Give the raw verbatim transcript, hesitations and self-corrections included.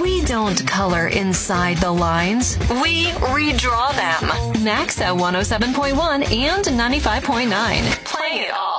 We don't color inside the lines. We redraw them. Max at one oh seven point one and ninety-five point nine. Playing it all.